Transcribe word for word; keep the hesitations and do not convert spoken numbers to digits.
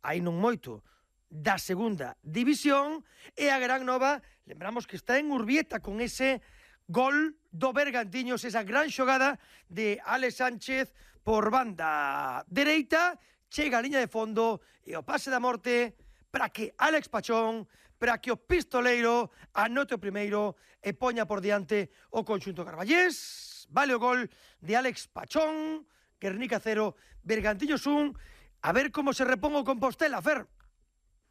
hai non moito, da segunda división, e a gran nova, lembramos que está en Urbieta con ese gol do Bergantiños, esa gran xogada de Alex Sánchez por banda dereita, chega a liña de fondo e o pase da morte para que Alex Pachón, para que o pistoleiro anote o primeiro e poña por diante o conxunto carballés. Vale o gol de Alex Pachón, Guernica cero, Bergantiños un. A ver como se repón o Compostela, Fer.